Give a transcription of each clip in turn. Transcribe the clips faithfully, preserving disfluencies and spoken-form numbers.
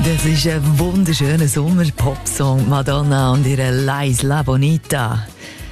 Das ist ein wunderschöner Sommer-Pop-Song, Madonna und ihre «Lais La Bonita».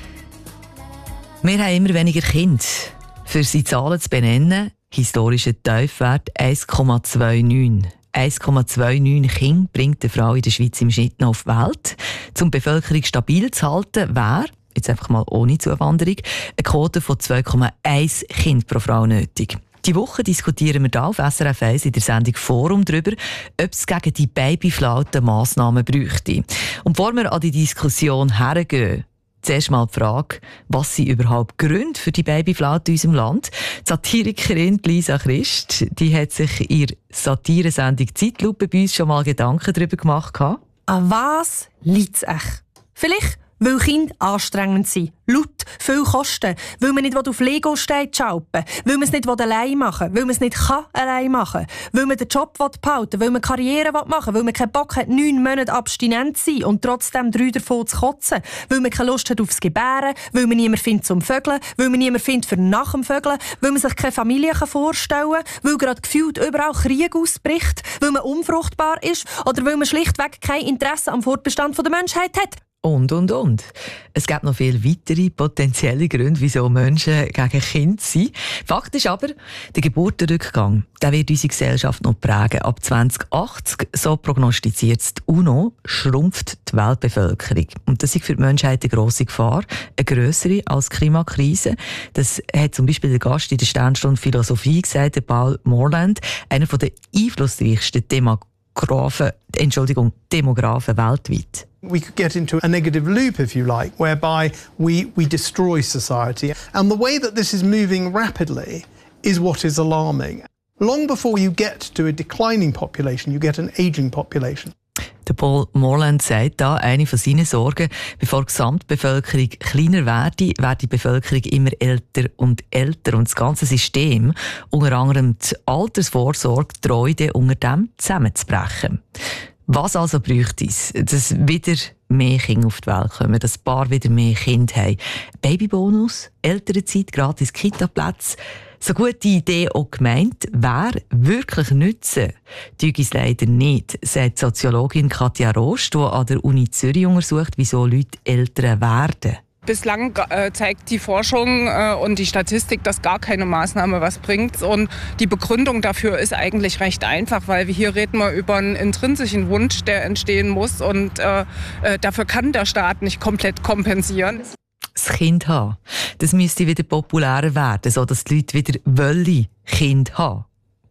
Wir haben immer weniger Kinder. Für sie Zahlen zu benennen, historischer Tiefwert eins Komma neunundzwanzig. eins Komma neunundzwanzig Kinder bringt eine Frau in der Schweiz im Schnitt noch auf die Welt. Um die Bevölkerung stabil zu halten, wäre, jetzt einfach mal ohne Zuwanderung, eine Quote von zwei Komma eins Kind pro Frau nötig. Die Woche diskutieren wir hier auf S R F eins in der Sendung Forum darüber, ob es gegen die Babyflaute Massnahmen bräuchte. Und bevor wir an die Diskussion hergehen, zuerst mal die Frage, was sind überhaupt Gründe für die Babyflaute in unserem Land? Die Satirikerin Lisa Christ, die hat sich in ihrer Satiresendung Zeitlupe bei uns schon mal Gedanken darüber gemacht. An was liegt es echt? Vielleicht, weil Kinder anstrengend sind, laut, viel kosten, weil man nicht auf Lego steht schalpen, weil man es nicht allein machen will, weil man es nicht kann allein machen, weil man den Job behalten will, weil man Karriere machen will, weil man keinen Bock hat, neun Monate abstinent zu sein und trotzdem drei davon zu kotzen, weil man keine Lust hat aufs Gebären, weil man niemanden findet zum Vögeln, weil man niemanden findet für nach dem Vögeln, weil man sich keine Familie vorstellen kann, weil gerade gefühlt überall Krieg ausbricht, weil man unfruchtbar ist oder weil man schlichtweg kein Interesse am Fortbestand der Menschheit hat. Und, und, und. Es gibt noch viele weitere potenzielle Gründe, wieso Menschen gegen Kinder sind. Fakt ist aber, der Geburtenrückgang, der wird unsere Gesellschaft noch prägen. Ab zwanzig achtzig, so prognostiziert die UNO, schrumpft die Weltbevölkerung. Und das ist für die Menschheit eine grosse Gefahr, eine grössere als die Klimakrise. Das hat zum Beispiel der Gast in der Sternstunde Philosophie gesagt, der Paul Morland, einer der einflussreichsten Demografen, Entschuldigung, Demografen weltweit. We could get into a negative loop, if you like, whereby we, we destroy society. And the way that this is moving rapidly is what is alarming. Long before you get to a declining population, you get an aging population. Der Paul Morland sagt da, eine von seinen Sorgen, bevor die Gesamtbevölkerung kleiner werde, wird die Bevölkerung immer älter und älter. Und das ganze System, unter anderem die Altersvorsorge, droht unter dem zusammenzubrechen. Was also bräuchte es, dass wieder mehr Kinder auf die Welt kommen, dass Paar wieder mehr Kinder haben? Babybonus, Elternzeit, gratis Kita-Plätze. So gute Idee auch gemeint, wer wirklich nützen, tue es leider nicht, sagt die Soziologin Katja Rost, die an der Uni Zürich untersucht, wieso Leute älter werden. Bislang äh, zeigt die Forschung äh, und die Statistik, dass gar keine Maßnahme was bringt. Und die Begründung dafür ist eigentlich recht einfach, weil wir hier reden wir über einen intrinsischen Wunsch, der entstehen muss. Und äh, äh, dafür kann der Staat nicht komplett kompensieren. Das Kind haben, das müsste wieder populärer werden, sodass die Leute wieder wollen Kind haben.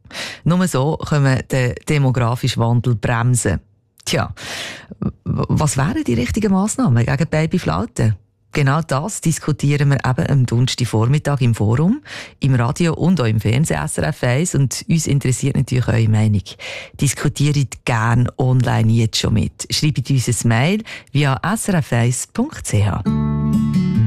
Nur so können wir den demografischen Wandel bremsen. Tja, was wären die richtigen Massnahmen gegen Babyflaute? Genau das diskutieren wir eben am Donnerstagvormittag im Forum, im Radio und auch im Fernsehen S R F eins. Und uns interessiert natürlich eure Meinung. Diskutiert gerne online jetzt schon mit. Schreibt uns ein Mail via s r f eins punkt c h.